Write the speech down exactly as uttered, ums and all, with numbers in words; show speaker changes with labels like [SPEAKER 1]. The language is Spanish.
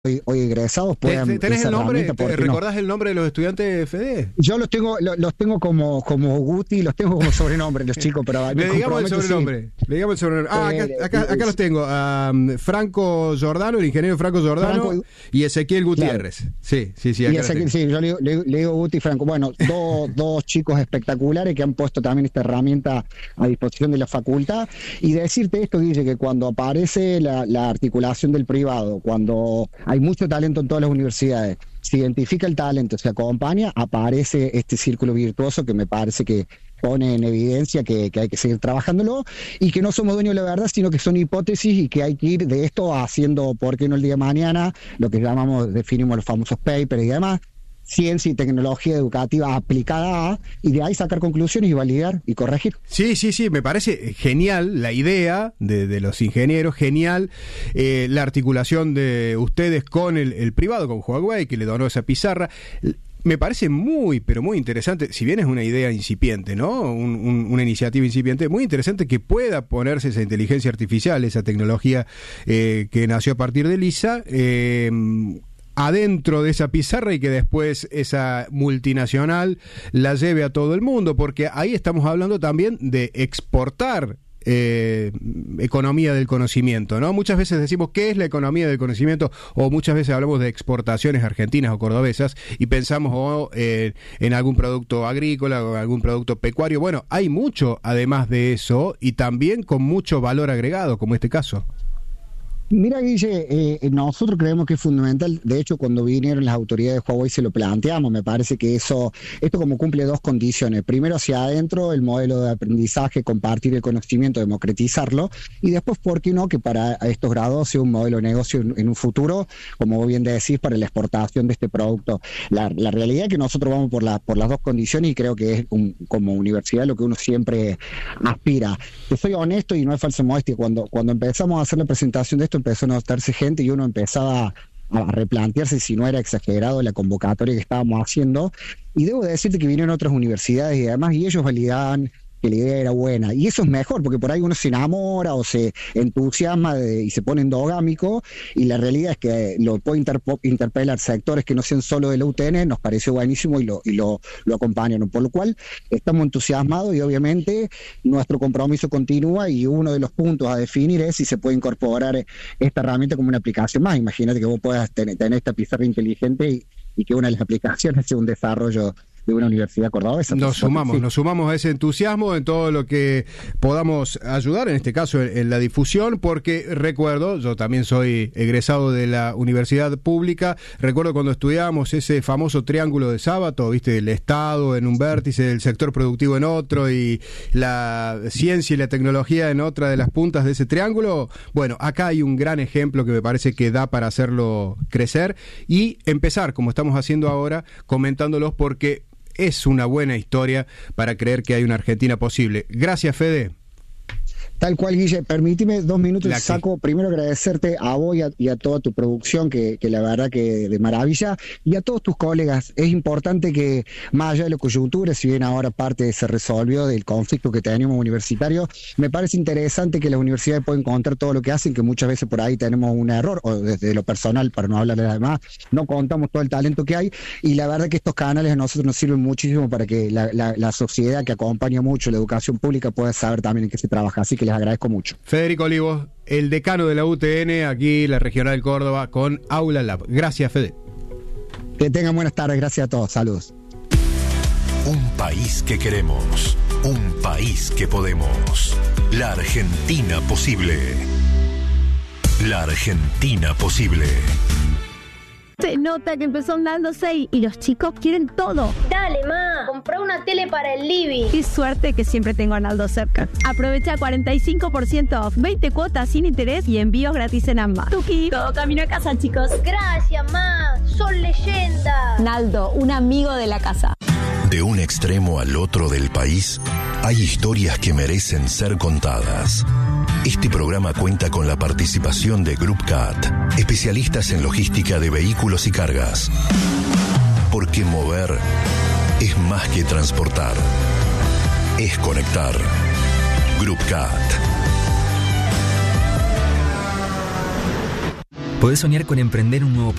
[SPEAKER 1] Hoy, hoy egresados puedan.
[SPEAKER 2] ¿Tenés el nombre? ¿Te recordás
[SPEAKER 1] no?
[SPEAKER 2] el nombre de los estudiantes de Fede?
[SPEAKER 1] Yo los tengo, los, los tengo como, como Guti, los tengo como sobrenombre, los chicos, pero
[SPEAKER 2] le digamos el sobrenombre. Sí. Le digamos el sobrenombre. Ah, acá, acá, acá los tengo. Um, Franco Giordano, el ingeniero Franco Giordano, Franco, y Ezequiel Gutiérrez. Claro. Sí, sí, sí. Acá
[SPEAKER 1] y Ezequiel, sí, yo le, le, le digo Guti y Franco. Bueno, dos, dos chicos espectaculares que han puesto también esta herramienta a disposición de la facultad. Y decirte esto, Guille, que cuando aparece la, la articulación del privado, cuando hay mucho talento en todas las universidades, se identifica el talento, se acompaña, aparece este círculo virtuoso que me parece que pone en evidencia que, que hay que seguir trabajándolo y que no somos dueños de la verdad, sino que son hipótesis y que hay que ir de esto haciendo, ¿por qué no el día de mañana? Lo que llamamos, definimos los famosos papers y demás, ciencia y tecnología educativa aplicada a, y de ahí sacar conclusiones y validar y corregir.
[SPEAKER 2] Sí, sí, sí, me parece genial la idea de, de los ingenieros, genial eh, la articulación de ustedes con el, el privado, con Huawei, que le donó esa pizarra. Me parece muy, pero muy interesante, si bien es una idea incipiente, ¿no? Un, un, una iniciativa incipiente, muy interesante que pueda ponerse esa inteligencia artificial, esa tecnología eh, que nació a partir de LISA, eh, adentro de esa pizarra y que después esa multinacional la lleve a todo el mundo, porque ahí estamos hablando también de exportar eh, economía del conocimiento, ¿no? Muchas veces decimos ¿qué es la economía del conocimiento? O muchas veces hablamos de exportaciones argentinas o cordobesas y pensamos oh, eh, en algún producto agrícola o algún producto pecuario. Bueno, hay mucho además de eso y también con mucho valor agregado, como este caso.
[SPEAKER 1] Mira, Guille, eh, nosotros creemos que es fundamental. De hecho, cuando vinieron las autoridades de Huawei se lo planteamos. Me parece que eso, esto como cumple dos condiciones. Primero, hacia adentro, el modelo de aprendizaje, compartir el conocimiento, democratizarlo. Y después, ¿por qué no? Que para estos grados sea un modelo de negocio en, en un futuro, como vos bien decís, para la exportación de este producto. La, la realidad es que nosotros vamos por, la, por las dos condiciones y creo que es un, como universidad lo que uno siempre aspira. Yo soy honesto y no es falsa modestia. Cuando, cuando empezamos a hacer la presentación de esto, empezó a notarse gente y uno empezaba a replantearse si no era exagerado la convocatoria que estábamos haciendo, y debo decirte que vinieron otras universidades y además y ellos validaban que la idea era buena, y eso es mejor porque por ahí uno se enamora o se entusiasma de, y se pone endogámico, y la realidad es que lo puede interpo- interpelar sectores que no sean solo de la U T N. Nos pareció buenísimo y lo, y lo, lo acompañan, por lo cual estamos entusiasmados y obviamente nuestro compromiso continúa, y uno de los puntos a definir es si se puede incorporar esta herramienta como una aplicación más. Imagínate que vos puedas tener, tener esta pizarra inteligente y, y que una de las aplicaciones sea un desarrollo de una universidad cordobesa.
[SPEAKER 2] Nos sumamos, sí. nos sumamos a ese entusiasmo en todo lo que podamos ayudar, en este caso en, en la difusión, porque recuerdo, yo también soy egresado de la universidad pública, recuerdo cuando estudiábamos ese famoso triángulo de Sábato, viste, el Estado en un vértice, el sector productivo en otro y la ciencia y la tecnología en otra de las puntas de ese triángulo. Bueno, acá hay un gran ejemplo que me parece que da para hacerlo crecer y empezar, como estamos haciendo ahora, comentándolos, porque es una buena historia para creer que hay una Argentina posible. Gracias, Fede.
[SPEAKER 1] Tal cual, Guille. Permíteme dos minutos y saco. Primero agradecerte a vos y a, y a toda tu producción, que, que la verdad que de maravilla, y a todos tus colegas. Es importante que, más allá de la coyuntura, si bien ahora parte se resolvió del conflicto que tenemos universitario, me parece interesante que las universidades puedan contar todo lo que hacen, que muchas veces por ahí tenemos un error, o desde lo personal, para no hablar de las demás, no contamos todo el talento que hay, y la verdad que estos canales a nosotros nos sirven muchísimo para que la, la, la sociedad que acompaña mucho la educación pública pueda saber también en qué se trabaja. Así que les agradezco mucho.
[SPEAKER 2] Federico Olivos, el decano de la U T N, aquí la Regional Córdoba, con Aula Lab. Gracias, Fede.
[SPEAKER 1] Que tengan buenas tardes, gracias a todos, saludos.
[SPEAKER 3] Un país que queremos, un país que podemos. La Argentina posible. La Argentina posible.
[SPEAKER 4] Se nota que empezó Naldo seis y los chicos quieren todo.
[SPEAKER 5] Dale, ma, comprá una tele para el living.
[SPEAKER 4] Qué suerte que siempre tengo a Naldo cerca. Aprovecha cuarenta y cinco por ciento off, veinte cuotas sin interés y envíos gratis en ambas. Tuki, todo camino a casa, chicos.
[SPEAKER 5] Gracias, ma, son leyendas.
[SPEAKER 4] Naldo, un amigo de la casa.
[SPEAKER 3] De un extremo al otro del país, hay historias que merecen ser contadas. Este programa cuenta con la participación de Group C A T, especialistas en logística de vehículos y cargas. Porque mover es más que transportar, es conectar. Group C A T.
[SPEAKER 6] Podés soñar con emprender un nuevo